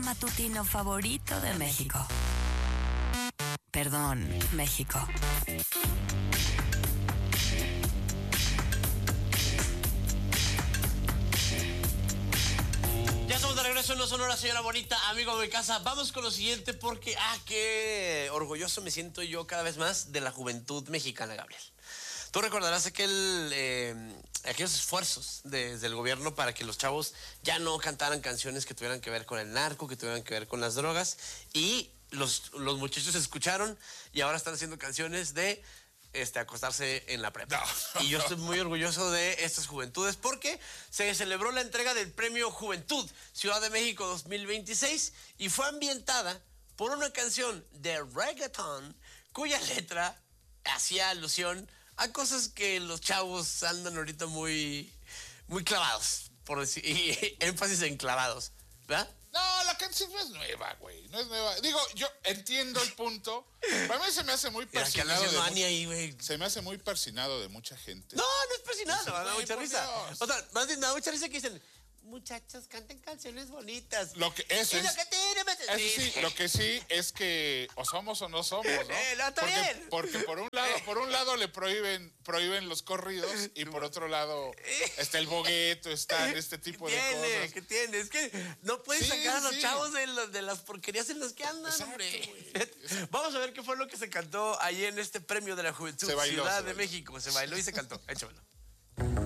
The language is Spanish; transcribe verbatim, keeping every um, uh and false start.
matutino favorito de México. Perdón, México. Ya estamos de regreso en Lo Sonora, señora bonita, amigo de casa. Vamos con lo siguiente porque, ah, qué orgulloso me siento yo cada vez más de la juventud mexicana, Gabriel. Tú recordarás aquel, eh, aquellos esfuerzos desde el gobierno para que los chavos ya no cantaran canciones que tuvieran que ver con el narco, que tuvieran que ver con las drogas. Y los, los muchachos escucharon y ahora están haciendo canciones de este, acostarse en la prepa. No. Y yo estoy muy orgulloso de estas juventudes porque se celebró la entrega del Premio Juventud Ciudad de México dos mil veintiséis y fue ambientada por una canción de reggaeton cuya letra hacía alusión a cosas que los chavos andan ahorita muy, muy clavados, por decir, y énfasis en clavados, ¿verdad? No, la canción no es nueva, güey, no es nueva. Digo, yo entiendo el punto. Para mí se me hace muy persinado de mucha, ahí, güey. Se me hace muy persinado de mucha gente. No, no es persinado, me da mucha risa. Dios. O sea, más bien me da mucha risa que dicen, muchachos, canten canciones bonitas. Lo que eso es, lo que tiene, eso sí, lo que sí es que o somos o no somos, ¿no? Eh, no, está porque, bien. porque por un lado, por un lado le prohíben, prohíben los corridos y por otro lado está el bogueto, están este tipo de tiene, cosas. ¿Qué tiene? Es que no puedes sí, sacar a los sí. chavos de, los, de las porquerías en las que andan, exacto, hombre. Vamos a ver qué fue lo que se cantó ahí en este Premio de la Juventud se bailó, Ciudad se de bailó. México. Se bailó y se cantó. Échamelo.